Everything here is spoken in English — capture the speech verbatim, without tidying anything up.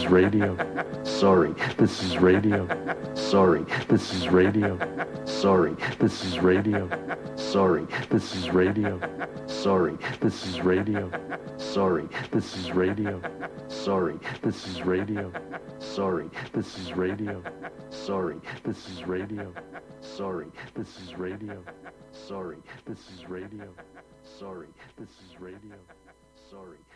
is radio. Sorry, this is radio. Sorry, this is radio. Sorry, this is radio. Sorry, this is radio. Sorry, this is radio. Sorry, this is radio. Sorry, this is radio. Sorry, this is radio. Sorry, this is radio. Sorry, this is radio. Sorry, this is radio. Sorry, this is radio. Sorry.